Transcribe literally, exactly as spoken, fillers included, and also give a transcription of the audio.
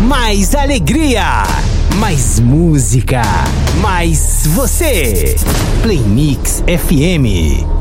mais alegria, mais música, mais você. Play Mix F M.